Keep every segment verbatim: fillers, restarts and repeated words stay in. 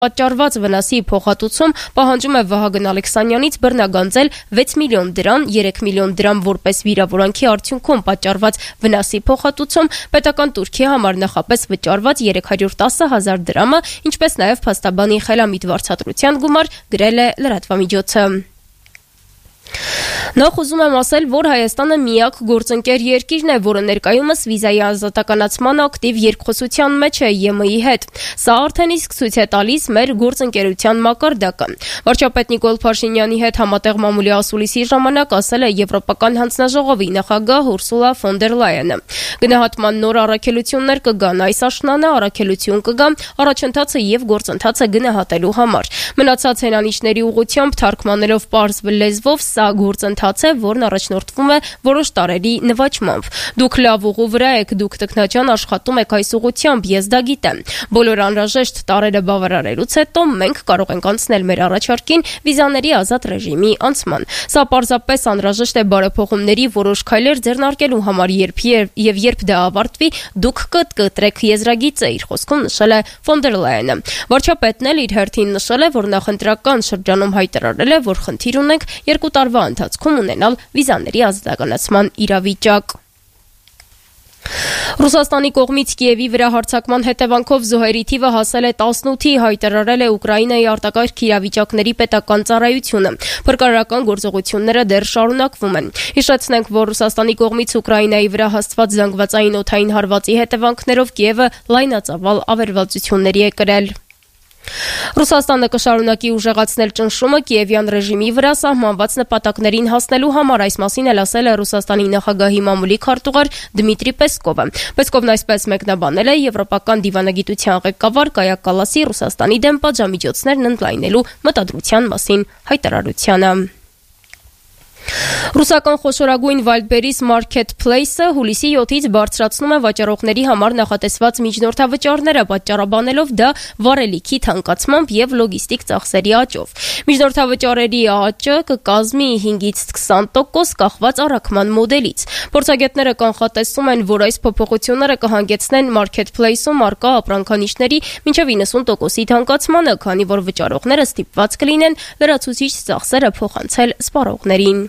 Պատճառված վնասի փոխհատուցում պահանջում է Վահագն Ալեքսանյանից բռնագանձել վեց միլիոն դրամ, երեք միլիոն դրամ որպես վիրավորանքի արդյունքում պատճառված վնասի փոխհատուցում, պետական տուրքի համար նախապես վճարված երեք հարյուր տասը հազար դրամը, ինչպես նաև փաստաբանի խելամիտ վարձատրության գումար գրել է լրատվամիջոցը։ Նախ ուզում եմ ասել, որ Հայաստանը միակ գործընկեր երկիրն է, որը ներկայումս վիզայի ազատականացման ակտիվ երկխոսության մեջ է Ե Մ-ի հետ։ Սա արդեն իսկ ցույց է տալիս մեր գործընկերության մակարդակը։ Վարչապետ Նիկոլ Փաշինյանի հետ համատեղ մամուլի ասուլիսի ժամանակ ասել է Եվրոպական հանձնաժողովի նախագահ Ուրսուլա ֆոն դեր Լայենը։ Գնահատման նոր առաքելություններ կգան, այս աշնանը առաքելություն կգա առաջընթացը եւ գործընթացը գնահատելու համար։ Մնացած հենանիշների ուղղությամբ թարգմանելով պարզ լեզվով սա գործընթաց է, որն առաջնորդվում է որոշ տարերի նվաճմամբ։ Դուք լավ ուղու վրա եք, դուք տքնաջան աշխատում եք այս ուղղությամբ, ես դա գիտեմ։ Բոլոր անհրաժեշտ տարրերը բավարարելուց հետո մենք կարող ենք անցնել մեր առաջարկին վիզաների ազատ ռեժիմի անցման։ Սա պարզապես անհրաժեշտ է բարեփոխումների որոշ քայլեր ձեռնարկելու համար, երբ եւ երբ դա ավարտվի, դուք կկտրեք եզրագիծը, իր խոսքում նշել է ֆոն դեր Լայենը։ Վարչապետն էլ իր հերթին նշել է, որ նախընտրական շրջանում հայտարարել է, որ խնդիր ունենք երկու տարվա ընթացքում ունենալ վիզաների ազատականացման իրավիճակ։ Ռուսաստանի կողմից Կիևի վրա հարձակման հետևանքով զոհերի թիվը հասել է տասնութի, հայտարարել է Ուկրաինայի արտակարգ իրավիճակների պետական ծառայությունը։ Փրկարարական գործողությունները դեռ շարունակվում են։ Հիշեցնենք, որ Ռուսաստանի կողմից Ուկրաինայի վրա հաստված զանգվածային օդային հարվածի հետևանքներով Կիևը լայնածավալ ավերվածությունների է կրել։ Ռուսաստանը կշարունակի ուժեղացնել ճնշումը Կիևյան ռեժիմի վրա սահմանված նպատակներին հասնելու համար, այս մասին էլ ասել է Ռուսաստանի նախագահի մամուլի քարտուղար Դմիտրի Պեսկովը։ Պեսկովն այսպես մեկնաբանել է եվրոպական դիվանագիտության ղեկավար Կայա Կալասի Ռուսաստանի դեմ պատժամիջոցներն ընդլայնելու մտադրության մասին հայտարարությանը։ Ռուսական խոշորագույն Wildberries Marketplace-ը հուլիսի յոթից բարձրացնում է վաճառողների համար նախատեսված միջնորդավճարները, պատճառաբանելով դա վառելիքի թանկացմամբ եւ լոգիստիկ ծախսերի աճով։ Միջնորդավճարերի աճը կկազմի հինգից քսան տոկոս կախված առաքման մոդելից։ Փորձագետները կանխատեսում են, որ այս փոփոխությունները կհանգեցնեն Marketplace-ում առկա ապրանքանիշների մինչև իննսուն տոկոսի թանկացմանը, քանի որ վճարողները ստիպված կլինեն լրացուցիչ ծախսերը փոխանցել սպառողներին։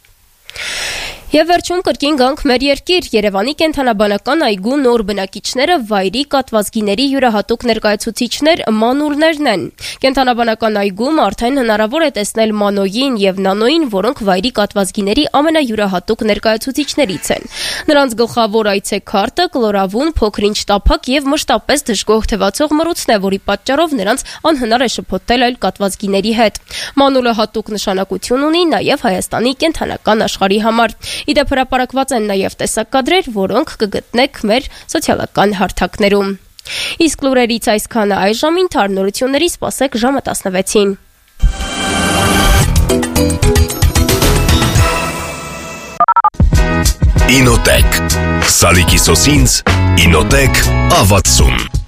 Եվ վերջում կրկին գանք մեր երկիր, Երևանի կենդանաբանական այգու նոր բնակիչները վայրի կատվազգիների յուրահատուկ ներկայացուցիչներ մանուլներն են։ Կենդանաբանական այգում արդեն հնարավոր է տեսնել մանոյին եւ նանոյին, որոնք վայրի կատվազգիների ամենայուրահատուկ ներկայացուցիչներից են։ Նրանց գլխավոր այցեքարտը կլորավուն, փոքրինչ տափակ եւ մշտապես դժգոհ թվացող մռուցն է, որի պատճառով նրանց անհնար է շփոթել այլ կատվազգիների հետ։ Մանուլը հատուկ նշանակություն ունի նաեւ Հայաստանի կենդանական աշխարհի համար։ Իդեպ հրապարակված են նաև տեսակադրեր, որոնք կգտնեք մեր սոցիալական հարթակներում։ Իսկ լուրերից այսքանը այժմին, թարնորությունների սպասեք ժամը տասնվեցին։ Ինոտեք Սալիկի սոսինց Ինոտեք ավացում